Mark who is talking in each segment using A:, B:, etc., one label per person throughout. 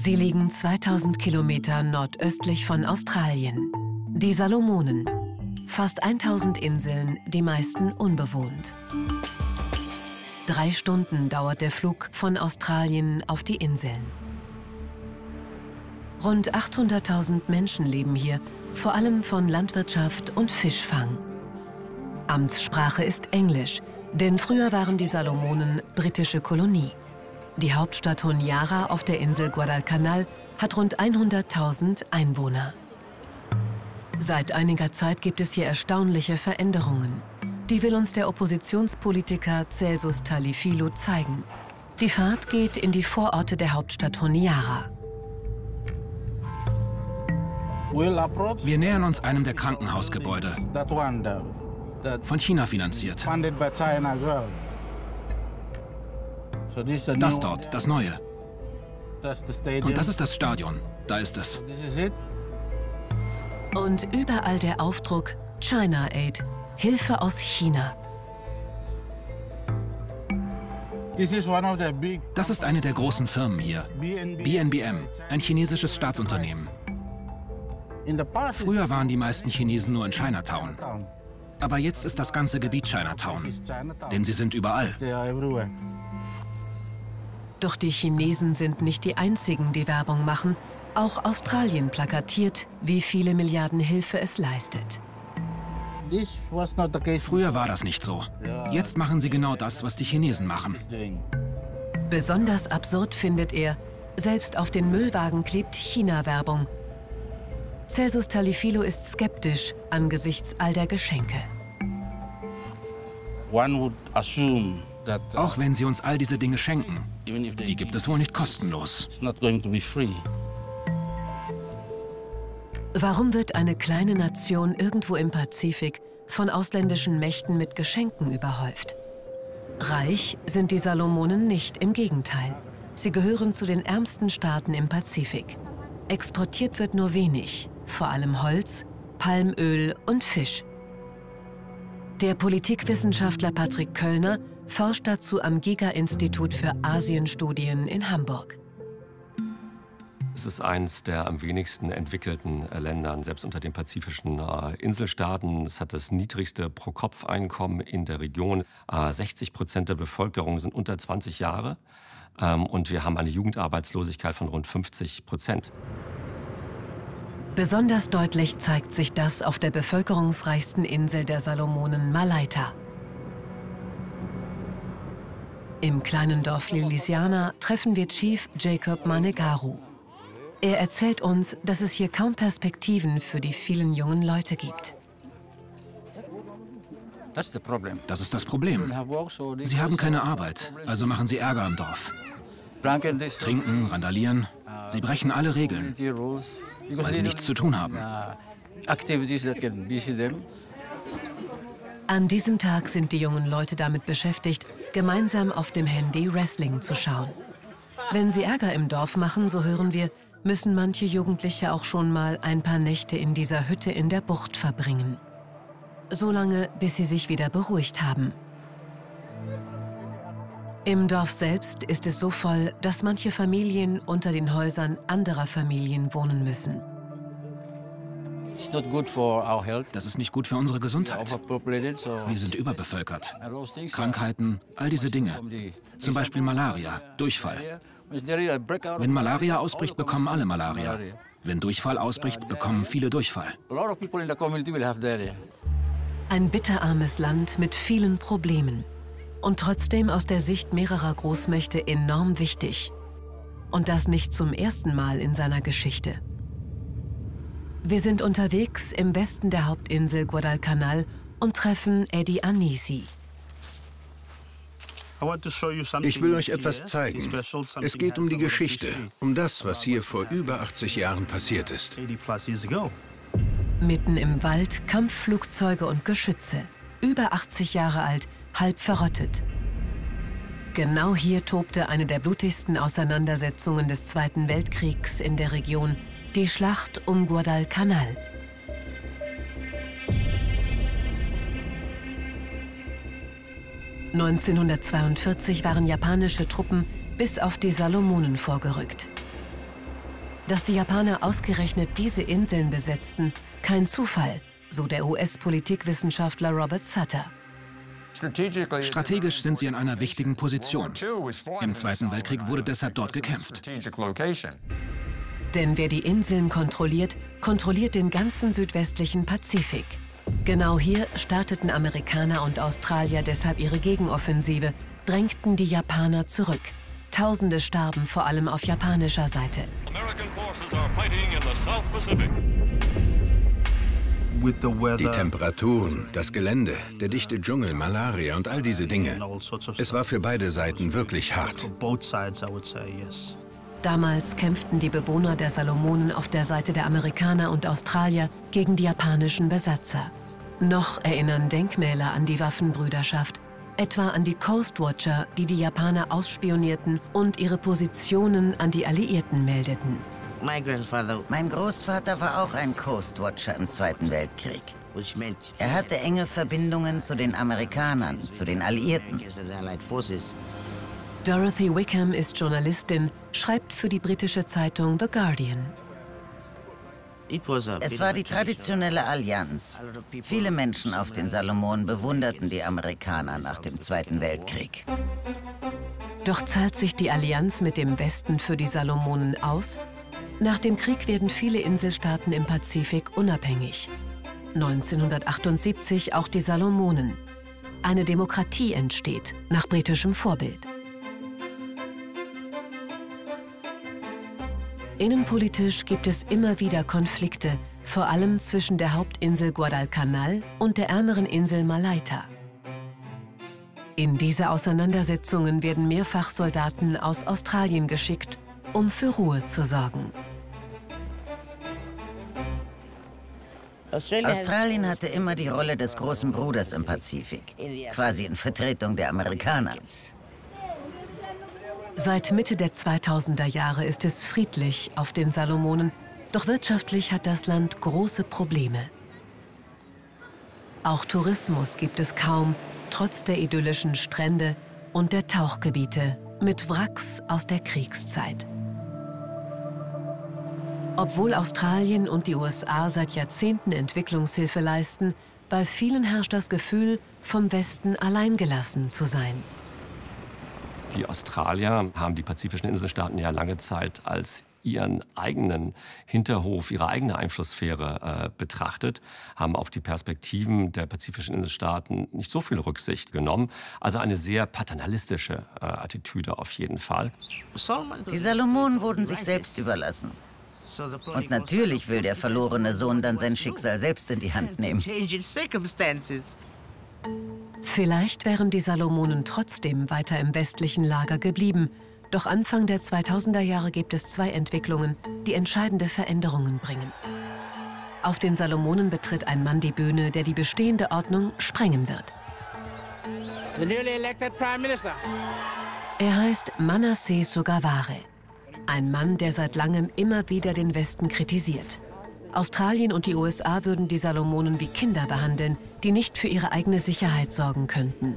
A: Sie liegen 2000 Kilometer nordöstlich von Australien. Die Salomonen. Fast 1000 Inseln, die meisten unbewohnt. 3 Stunden dauert der Flug von Australien auf die Inseln. Rund 800.000 Menschen leben hier, vor allem von Landwirtschaft und Fischfang. Amtssprache ist Englisch, denn früher waren die Salomonen britische Kolonie. Die Hauptstadt Honiara auf der Insel Guadalcanal hat rund 100.000 Einwohner. Seit einiger Zeit gibt es hier erstaunliche Veränderungen. Die will uns der Oppositionspolitiker Celsus Talifilo zeigen. Die Fahrt geht in die Vororte der Hauptstadt Honiara.
B: Wir nähern uns einem der Krankenhausgebäude, von China finanziert. Das dort, das Neue. Und das ist das Stadion. Da ist es.
A: Und überall der Aufdruck China Aid, Hilfe aus China.
B: Das ist eine der großen Firmen hier. BNBM, ein chinesisches Staatsunternehmen. Früher waren die meisten Chinesen nur in Chinatown. Aber jetzt ist das ganze Gebiet Chinatown, denn sie sind überall.
A: Doch die Chinesen sind nicht die einzigen, die Werbung machen. Auch Australien plakatiert, wie viele Milliarden Hilfe es leistet.
B: Früher war das nicht so. Jetzt machen sie genau das, was die Chinesen machen.
A: Besonders absurd findet er, selbst auf den Müllwagen klebt China-Werbung. Celsus Talifilo ist skeptisch angesichts all der Geschenke.
B: Auch wenn sie uns all diese Dinge schenken, die gibt es wohl nicht kostenlos.
A: Warum wird eine kleine Nation irgendwo im Pazifik von ausländischen Mächten mit Geschenken überhäuft? Reich sind die Salomonen nicht, im Gegenteil. Sie gehören zu den ärmsten Staaten im Pazifik. Exportiert wird nur wenig, vor allem Holz, Palmöl und Fisch. Der Politikwissenschaftler Patrick Köllner forscht dazu am Giga-Institut für Asienstudien in Hamburg.
C: Es ist eines der am wenigsten entwickelten Länder, selbst unter den pazifischen Inselstaaten. Es hat das niedrigste Pro-Kopf-Einkommen in der Region. 60% der Bevölkerung sind unter 20 Jahre. Und wir haben eine Jugendarbeitslosigkeit von rund 50%.
A: Besonders deutlich zeigt sich das auf der bevölkerungsreichsten Insel der Salomonen, Malaita. Im kleinen Dorf Lilisiana treffen wir Chief Jacob Manegaru. Er erzählt uns, dass es hier kaum Perspektiven für die vielen jungen Leute gibt.
B: Das ist das Problem. Sie haben keine Arbeit, also machen sie Ärger im Dorf. Trinken, randalieren. Sie brechen alle Regeln, weil sie nichts zu tun haben.
A: An diesem Tag sind die jungen Leute damit beschäftigt, gemeinsam auf dem Handy Wrestling zu schauen. Wenn sie Ärger im Dorf machen, so hören wir, müssen manche Jugendliche auch schon mal ein paar Nächte in dieser Hütte in der Bucht verbringen. Solange, bis sie sich wieder beruhigt haben. Im Dorf selbst ist es so voll, dass manche Familien unter den Häusern anderer Familien wohnen müssen.
B: Das ist nicht gut für unsere Gesundheit. Wir sind überbevölkert. Krankheiten, all diese Dinge. Zum Beispiel Malaria, Durchfall. Wenn Malaria ausbricht, bekommen alle Malaria. Wenn Durchfall ausbricht, bekommen viele Durchfall.
A: Ein bitterarmes Land mit vielen Problemen. Und trotzdem aus der Sicht mehrerer Großmächte enorm wichtig. Und das nicht zum ersten Mal in seiner Geschichte. Wir sind unterwegs im Westen der Hauptinsel Guadalcanal und treffen Eddie Anisi.
D: Ich will euch etwas zeigen. Es geht um die Geschichte, um das, was hier vor über 80 Jahren passiert ist.
A: Mitten im Wald Kampfflugzeuge und Geschütze. Über 80 Jahre alt, halb verrottet. Genau hier tobte eine der blutigsten Auseinandersetzungen des Zweiten Weltkriegs in der Region, die Schlacht um Guadalcanal. (1942) waren japanische Truppen bis auf die Salomonen vorgerückt. Dass die Japaner ausgerechnet diese Inseln besetzten, kein Zufall, so der US-Politikwissenschaftler Robert Sutter.
B: Strategisch sind sie in einer wichtigen Position. Im Zweiten Weltkrieg wurde deshalb dort gekämpft.
A: Denn wer die Inseln kontrolliert, kontrolliert den ganzen südwestlichen Pazifik. Genau hier starteten Amerikaner und Australier deshalb ihre Gegenoffensive, drängten die Japaner zurück. Tausende starben vor allem auf japanischer Seite.
D: Die Temperaturen, das Gelände, der dichte Dschungel, Malaria und all diese Dinge. Es war für beide Seiten wirklich hart.
A: Damals kämpften die Bewohner der Salomonen auf der Seite der Amerikaner und Australier gegen die japanischen Besatzer. Noch erinnern Denkmäler an die Waffenbrüderschaft, etwa an die Coastwatcher, die die Japaner ausspionierten und ihre Positionen an die Alliierten meldeten.
E: Mein Großvater war auch ein Coastwatcher im Zweiten Weltkrieg. Er hatte enge Verbindungen zu den Amerikanern, zu den Alliierten.
A: Dorothy Wickham ist Journalistin, schreibt für die britische Zeitung The Guardian.
E: Es war die traditionelle Allianz. Viele Menschen auf den Salomonen bewunderten die Amerikaner nach dem Zweiten Weltkrieg.
A: Doch zahlt sich die Allianz mit dem Westen für die Salomonen aus? Nach dem Krieg werden viele Inselstaaten im Pazifik unabhängig. 1978 auch die Salomonen. Eine Demokratie entsteht, nach britischem Vorbild. Innenpolitisch gibt es immer wieder Konflikte, vor allem zwischen der Hauptinsel Guadalcanal und der ärmeren Insel Malaita. In diese Auseinandersetzungen werden mehrfach Soldaten aus Australien geschickt, um für Ruhe zu sorgen.
E: Australien hatte immer die Rolle des großen Bruders im Pazifik, quasi in Vertretung der Amerikaner.
A: Seit Mitte der 2000er Jahre ist es friedlich auf den Salomonen, doch wirtschaftlich hat das Land große Probleme. Auch Tourismus gibt es kaum, trotz der idyllischen Strände und der Tauchgebiete mit Wracks aus der Kriegszeit. Obwohl Australien und die USA seit Jahrzehnten Entwicklungshilfe leisten, bei vielen herrscht das Gefühl, vom Westen alleingelassen zu sein.
C: Die Australier haben die pazifischen Inselstaaten ja lange Zeit als ihren eigenen Hinterhof, ihre eigene Einflusssphäre betrachtet, haben auf die Perspektiven der pazifischen Inselstaaten nicht so viel Rücksicht genommen. Also eine sehr paternalistische Attitüde auf jeden Fall.
E: Die Salomonen wurden sich selbst überlassen. Und natürlich will der verlorene Sohn dann sein Schicksal selbst in die Hand nehmen.
A: Vielleicht wären die Salomonen trotzdem weiter im westlichen Lager geblieben. Doch Anfang der 2000er Jahre gibt es zwei Entwicklungen, die entscheidende Veränderungen bringen. Auf den Salomonen betritt ein Mann die Bühne, der die bestehende Ordnung sprengen wird. Er heißt Manasseh Sogavare. Ein Mann, der seit langem immer wieder den Westen kritisiert. Australien und die USA würden die Salomonen wie Kinder behandeln, die nicht für ihre eigene Sicherheit sorgen könnten.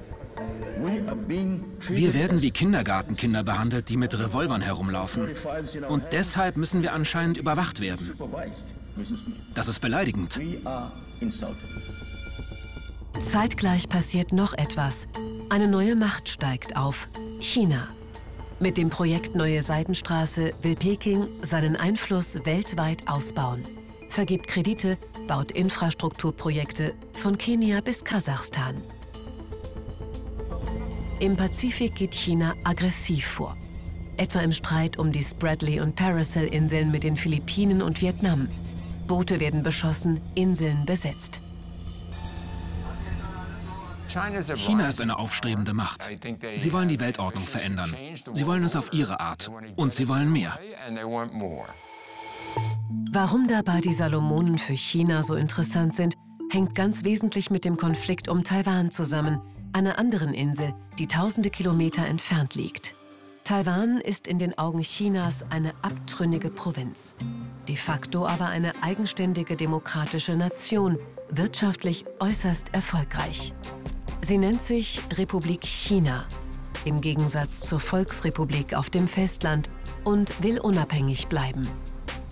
B: Wir werden wie Kindergartenkinder behandelt, die mit Revolvern herumlaufen. Und deshalb müssen wir anscheinend überwacht werden. Das ist beleidigend.
A: Zeitgleich passiert noch etwas. Eine neue Macht steigt auf: China. Mit dem Projekt Neue Seidenstraße will Peking seinen Einfluss weltweit ausbauen. Vergibt Kredite, baut Infrastrukturprojekte von Kenia bis Kasachstan. Im Pazifik geht China aggressiv vor. Etwa im Streit um die Spratly- und Paracel-Inseln mit den Philippinen und Vietnam. Boote werden beschossen, Inseln besetzt.
B: China ist eine aufstrebende Macht. Sie wollen die Weltordnung verändern. Sie wollen es auf ihre Art. Und sie wollen mehr.
A: Warum dabei die Salomonen für China so interessant sind, hängt ganz wesentlich mit dem Konflikt um Taiwan zusammen, einer anderen Insel, die tausende Kilometer entfernt liegt. Taiwan ist in den Augen Chinas eine abtrünnige Provinz. De facto aber eine eigenständige demokratische Nation, wirtschaftlich äußerst erfolgreich. Sie nennt sich Republik China, im Gegensatz zur Volksrepublik auf dem Festland, und will unabhängig bleiben.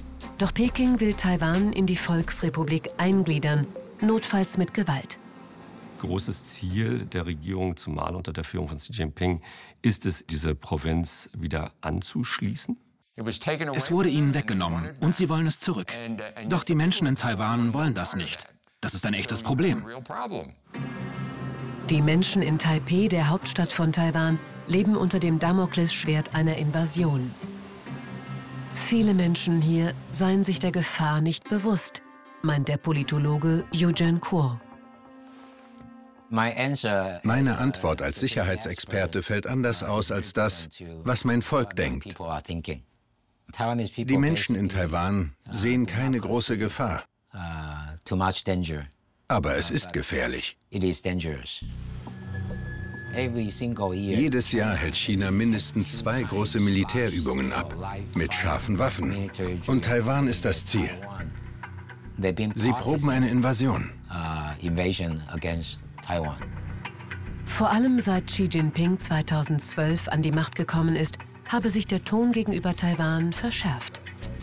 A: Doch Peking will Taiwan in die Volksrepublik eingliedern, notfalls mit Gewalt.
C: Großes Ziel der Regierung, zumal unter der Führung von Xi Jinping, ist es, diese Provinz wieder anzuschließen?
B: Es wurde ihnen weggenommen und sie wollen es zurück. Doch die Menschen in Taiwan wollen das nicht. Das ist ein echtes Problem.
A: Die Menschen in Taipeh, der Hauptstadt von Taiwan, leben unter dem Damoklesschwert einer Invasion. Viele Menschen hier seien sich der Gefahr nicht bewusst, meint der Politologe Eugene Kuo.
D: Meine Antwort als Sicherheitsexperte fällt anders aus als das, was mein Volk denkt. Die Menschen in Taiwan sehen keine große Gefahr. Aber es ist gefährlich. Jedes Jahr hält China mindestens 2 große Militärübungen ab, mit scharfen Waffen. Und Taiwan ist das Ziel. Sie proben eine Invasion.
A: Vor allem seit Xi Jinping 2012 an die Macht gekommen ist, habe sich der Ton gegenüber Taiwan verschärft.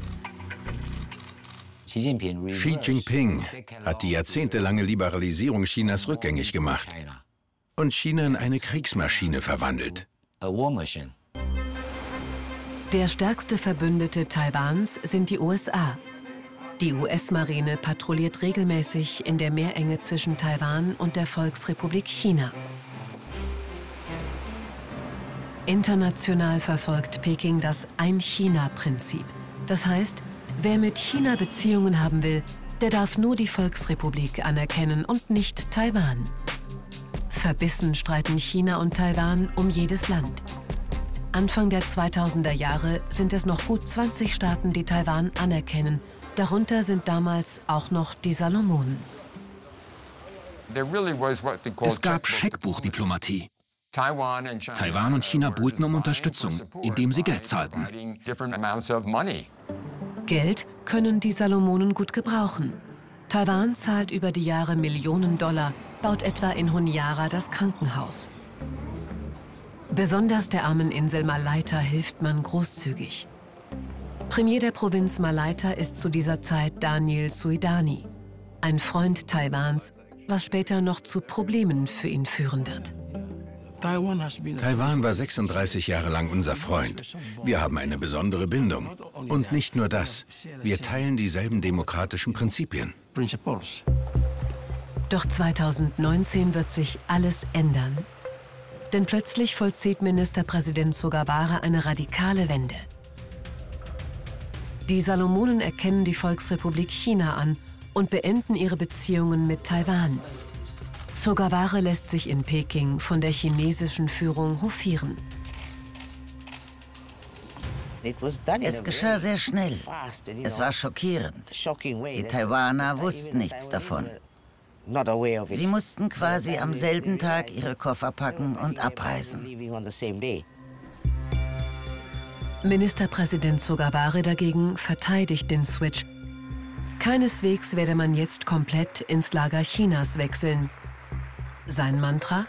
D: Xi Jinping hat die jahrzehntelange Liberalisierung Chinas rückgängig gemacht und China in eine Kriegsmaschine verwandelt.
A: Der stärkste Verbündete Taiwans sind die USA. Die US-Marine patrouilliert regelmäßig in der Meerenge zwischen Taiwan und der Volksrepublik China. International verfolgt Peking das Ein-China-Prinzip. Das heißt, wer mit China Beziehungen haben will, der darf nur die Volksrepublik anerkennen und nicht Taiwan. Verbissen streiten China und Taiwan um jedes Land. Anfang der 2000er Jahre sind es noch gut 20 Staaten, die Taiwan anerkennen. Darunter sind damals auch noch die Salomonen.
B: Es gab Scheckbuchdiplomatie. Taiwan und China buhlten um Unterstützung, indem sie Geld zahlten.
A: Geld können die Salomonen gut gebrauchen. Taiwan zahlt über die Jahre Millionen $, baut etwa in Honiara das Krankenhaus. Besonders der armen Insel Malaita hilft man großzügig. Premier der Provinz Malaita ist zu dieser Zeit Daniel Suidani, ein Freund Taiwans, was später noch zu Problemen für ihn führen wird.
D: Taiwan war 36 Jahre lang unser Freund. Wir haben eine besondere Bindung. Und nicht nur das, wir teilen dieselben demokratischen Prinzipien.
A: Doch 2019 wird sich alles ändern. Denn plötzlich vollzieht Ministerpräsident Sogawara eine radikale Wende. Die Salomonen erkennen die Volksrepublik China an und beenden ihre Beziehungen mit Taiwan. Sogawara lässt sich in Peking von der chinesischen Führung hofieren.
E: Es geschah sehr schnell. Es war schockierend. Die Taiwaner wussten nichts davon. Sie mussten quasi am selben Tag ihre Koffer packen und abreisen.
A: Ministerpräsident Sogawara dagegen verteidigt den Switch. Keineswegs werde man jetzt komplett ins Lager Chinas wechseln. Sein Mantra?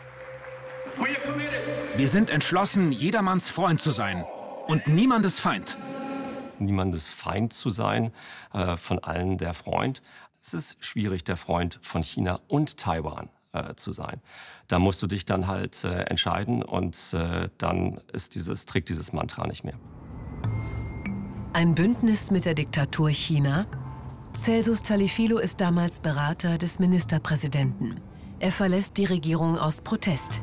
B: Wir sind entschlossen, jedermanns Freund zu sein und niemandes Feind.
C: Niemandes Feind zu sein, von allen der Freund. Es ist schwierig, der Freund von China und Taiwan zu sein. Da musst du dich dann halt entscheiden und dann ist trägt dieses Mantra nicht mehr.
A: Ein Bündnis mit der Diktatur China? Celsus Talifilo ist damals Berater des Ministerpräsidenten. Er verlässt die Regierung aus Protest.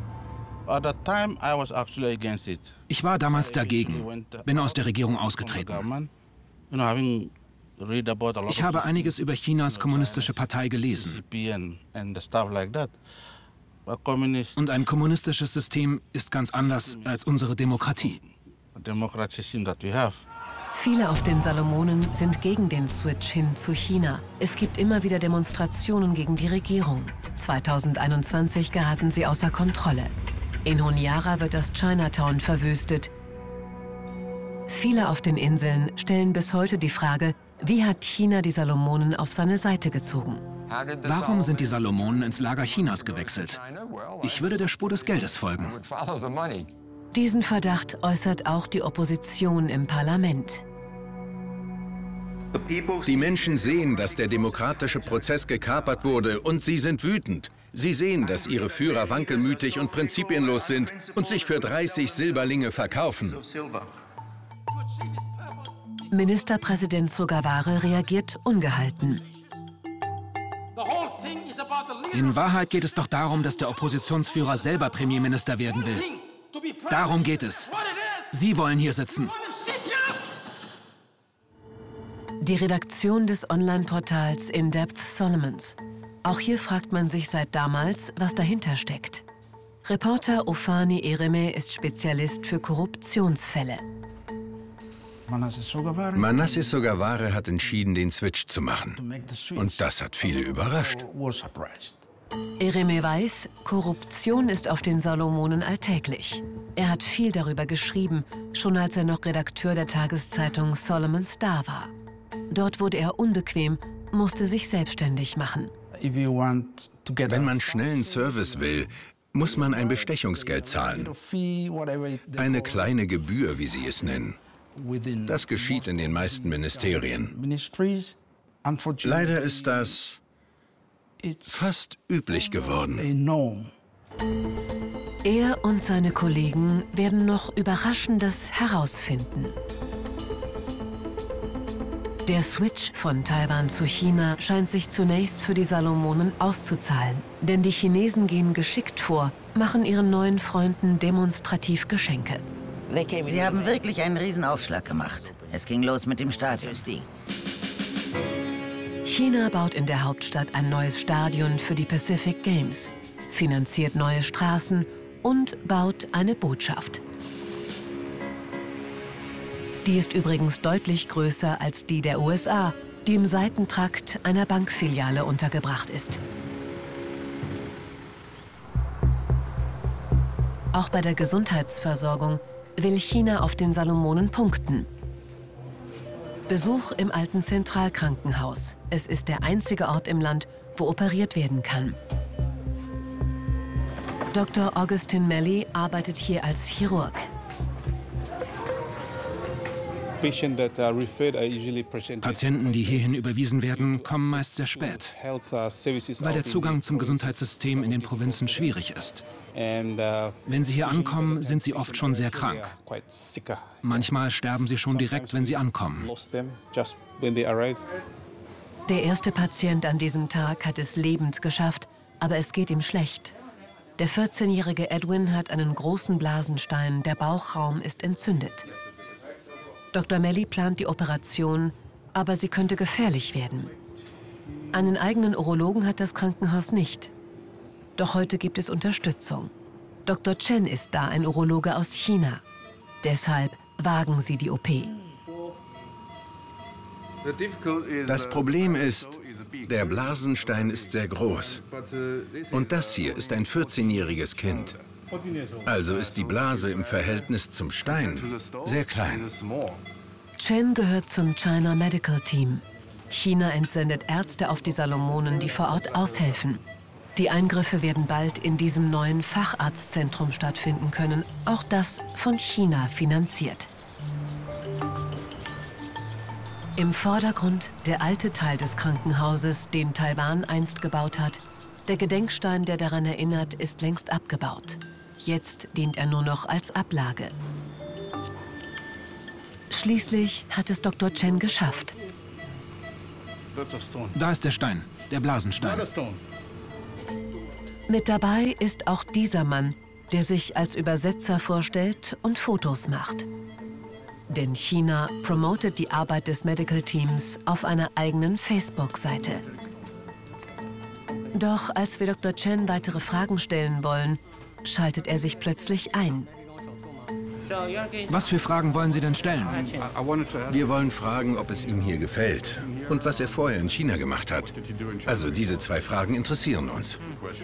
B: Ich war damals dagegen, bin aus der Regierung ausgetreten. Ich habe einiges über Chinas kommunistische Partei gelesen. Und ein kommunistisches System ist ganz anders als unsere Demokratie.
A: Viele auf den Salomonen sind gegen den Switch hin zu China. Es gibt immer wieder Demonstrationen gegen die Regierung. 2021 geraten sie außer Kontrolle. In Honiara wird das Chinatown verwüstet. Viele auf den Inseln stellen bis heute die Frage, wie hat China die Salomonen auf seine Seite gezogen?
B: Warum sind die Salomonen ins Lager Chinas gewechselt? Ich würde der Spur des Geldes folgen.
A: Diesen Verdacht äußert auch die Opposition im Parlament.
D: Die Menschen sehen, dass der demokratische Prozess gekapert wurde und sie sind wütend. Sie sehen, dass ihre Führer wankelmütig und prinzipienlos sind und sich für 30 Silberlinge verkaufen.
A: Ministerpräsident Sogavare reagiert ungehalten.
B: In Wahrheit geht es doch darum, dass der Oppositionsführer selber Premierminister werden will. Darum geht es. Sie wollen hier sitzen.
A: Die Redaktion des Online-Portals In Depth Solomons. Auch hier fragt man sich seit damals, was dahinter steckt. Reporter Ofani Ereme ist Spezialist für Korruptionsfälle.
D: Manasseh Sogavare hat entschieden, den Switch zu machen. Und das hat viele überrascht.
A: Ereme weiß, Korruption ist auf den Salomonen alltäglich. Er hat viel darüber geschrieben, schon als er noch Redakteur der Tageszeitung Solomon Star war. Dort wurde er unbequem, musste sich selbstständig machen.
D: Wenn man schnellen Service will, muss man ein Bestechungsgeld zahlen. Eine kleine Gebühr, wie sie es nennen. Das geschieht in den meisten Ministerien. Leider ist das fast üblich geworden.
A: Er und seine Kollegen werden noch Überraschendes herausfinden. Der Switch von Taiwan zu China scheint sich zunächst für die Salomonen auszuzahlen. Denn die Chinesen gehen geschickt vor, machen ihren neuen Freunden demonstrativ Geschenke.
E: Sie haben wirklich einen Riesenaufschlag gemacht. Es ging los mit dem Stadion.
A: China baut in der Hauptstadt ein neues Stadion für die Pacific Games, finanziert neue Straßen und baut eine Botschaft. Die ist übrigens deutlich größer als die der USA, die im Seitentrakt einer Bankfiliale untergebracht ist. Auch bei der Gesundheitsversorgung will China auf den Salomonen punkten. Besuch im alten Zentralkrankenhaus. Es ist der einzige Ort im Land, wo operiert werden kann. Dr. Augustin Melly arbeitet hier als Chirurg.
B: Patienten, die hierhin überwiesen werden, kommen meist sehr spät, weil der Zugang zum Gesundheitssystem in den Provinzen schwierig ist. Wenn sie hier ankommen, sind sie oft schon sehr krank. Manchmal sterben sie schon direkt, wenn sie ankommen.
A: Der erste Patient an diesem Tag hat es lebend geschafft, aber es geht ihm schlecht. Der 14-jährige Edwin hat einen großen Blasenstein, der Bauchraum ist entzündet. Dr. Melly plant die Operation, aber sie könnte gefährlich werden. Einen eigenen Urologen hat das Krankenhaus nicht. Doch heute gibt es Unterstützung. Dr. Chen ist da, ein Urologe aus China. Deshalb wagen sie die OP.
D: Das Problem ist, der Blasenstein ist sehr groß. Und das hier ist ein 14-jähriges Kind. Also ist die Blase im Verhältnis zum Stein sehr klein.
A: Chen gehört zum China Medical Team. China entsendet Ärzte auf die Salomonen, die vor Ort aushelfen. Die Eingriffe werden bald in diesem neuen Facharztzentrum stattfinden können, auch das von China finanziert. Im Vordergrund der alte Teil des Krankenhauses, den Taiwan einst gebaut hat. Der Gedenkstein, der daran erinnert, ist längst abgebaut. Jetzt dient er nur noch als Ablage. Schließlich hat es Dr. Chen geschafft.
B: Da ist der Stein, der Blasenstein.
A: Mit dabei ist auch dieser Mann, der sich als Übersetzer vorstellt und Fotos macht. Denn China promotet die Arbeit des Medical Teams auf einer eigenen Facebook-Seite. Doch als wir Dr. Chen weitere Fragen stellen wollen, schaltet er sich plötzlich ein.
B: Was für Fragen wollen Sie denn stellen?
D: Wir wollen fragen, ob es ihm hier gefällt und was er vorher in China gemacht hat. Also diese zwei Fragen interessieren uns.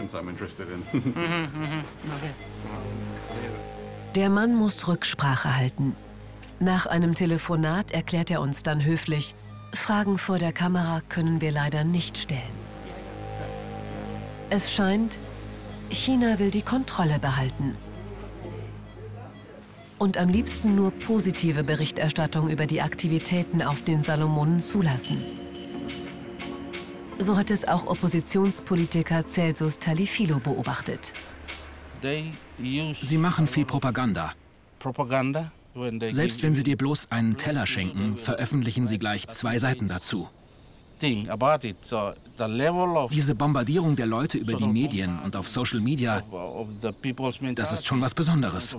A: Der Mann muss Rücksprache halten. Nach einem Telefonat erklärt er uns dann höflich, Fragen vor der Kamera können wir leider nicht stellen. Es scheint, China will die Kontrolle behalten. und am liebsten nur positive Berichterstattung über die Aktivitäten auf den Salomonen zulassen. So hat es auch Oppositionspolitiker Celsus Talifilo beobachtet.
B: Sie machen viel Propaganda. Selbst wenn sie dir bloß einen Teller schenken, veröffentlichen sie gleich 2 Seiten dazu. Diese Bombardierung der Leute über die Medien und auf Social Media, das ist schon was Besonderes.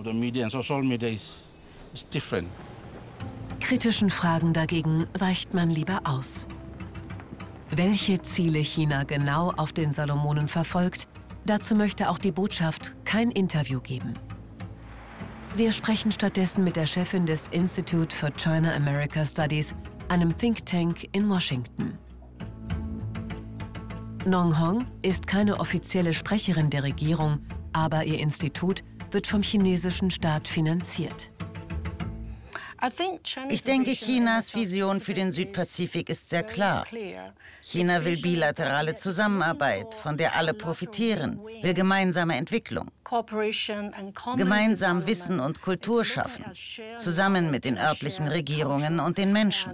A: Kritischen Fragen dagegen weicht man lieber aus. Welche Ziele China genau auf den Salomonen verfolgt, dazu möchte auch die Botschaft kein Interview geben. Wir sprechen stattdessen mit der Chefin des Institute for China-America Studies, einem Think Tank in Washington. Nong Hong ist keine offizielle Sprecherin der Regierung, aber ihr Institut wird vom chinesischen Staat finanziert.
E: Ich denke, Chinas Vision für den Südpazifik ist sehr klar. China will bilaterale Zusammenarbeit, von der alle profitieren, will gemeinsame Entwicklung, gemeinsam Wissen und Kultur schaffen, zusammen mit den örtlichen Regierungen und den Menschen.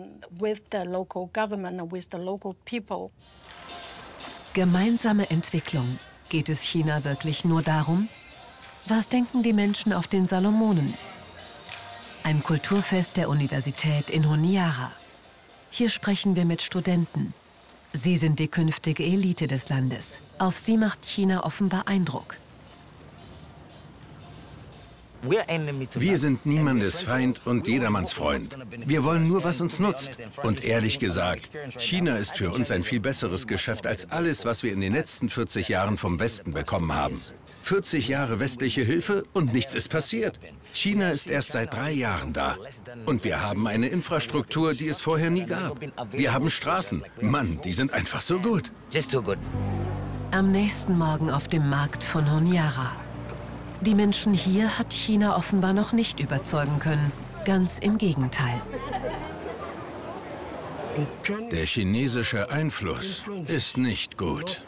A: Gemeinsame Entwicklung. Geht es China wirklich nur darum? Was denken die Menschen auf den Salomonen? Ein Kulturfest der Universität in Honiara. Hier sprechen wir mit Studenten. Sie sind die künftige Elite des Landes. Auf sie macht China offenbar Eindruck.
D: Wir sind niemandes Feind und jedermanns Freund. Wir wollen nur, was uns nutzt. Und ehrlich gesagt, China ist für uns ein viel besseres Geschäft als alles, was wir in den letzten 40 Jahren vom Westen bekommen haben. 40 Jahre westliche Hilfe und nichts ist passiert. China ist erst seit 3 Jahren da. Und wir haben eine Infrastruktur, die es vorher nie gab. Wir haben Straßen. Mann, die sind einfach so gut.
A: Am nächsten Morgen auf dem Markt von Honiara. Die Menschen hier hat China offenbar noch nicht überzeugen können. Ganz im Gegenteil.
D: Der chinesische Einfluss ist nicht gut.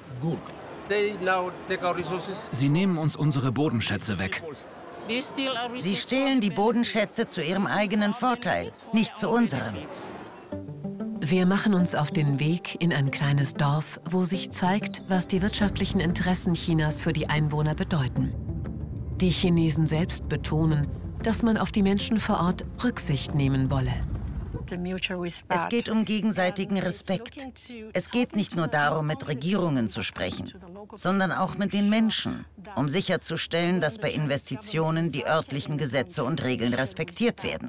B: Sie nehmen uns unsere Bodenschätze weg.
E: Sie stehlen die Bodenschätze zu ihrem eigenen Vorteil, nicht zu unserem.
A: Wir machen uns auf den Weg in ein kleines Dorf, wo sich zeigt, was die wirtschaftlichen Interessen Chinas für die Einwohner bedeuten. Die Chinesen selbst betonen, dass man auf die Menschen vor Ort Rücksicht nehmen wolle.
E: Es geht um gegenseitigen Respekt. Es geht nicht nur darum, mit Regierungen zu sprechen, sondern auch mit den Menschen, um sicherzustellen, dass bei Investitionen die örtlichen Gesetze und Regeln respektiert werden.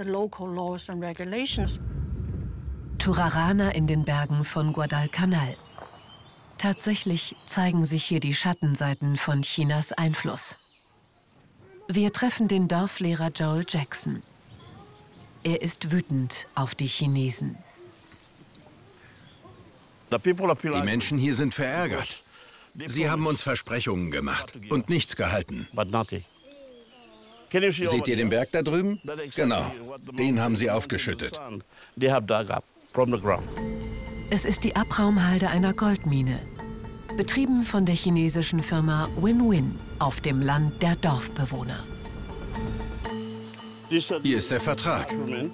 A: Turarana in den Bergen von Guadalcanal. Tatsächlich zeigen sich hier die Schattenseiten von Chinas Einfluss. Wir treffen den Dorflehrer Joel Jackson. Er ist wütend auf die Chinesen.
D: Die Menschen hier sind verärgert. Sie haben uns Versprechungen gemacht und nichts gehalten. Seht ihr den Berg da drüben? Genau, den haben sie aufgeschüttet.
A: Es ist die Abraumhalde einer Goldmine, betrieben von der chinesischen Firma Win-Win auf dem Land der Dorfbewohner.
D: Hier ist der Vertrag.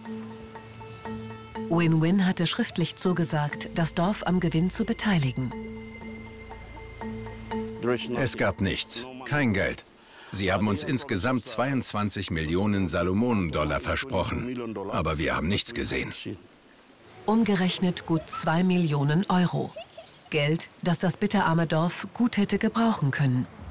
A: Win-Win hatte schriftlich zugesagt, das Dorf am Gewinn zu beteiligen.
D: Es gab nichts, kein Geld. Sie haben uns insgesamt 22 Millionen Salomonen-Dollar versprochen, aber wir haben nichts gesehen.
A: Umgerechnet gut 2 Millionen Euro. Geld, das das bitterarme Dorf gut hätte gebrauchen können.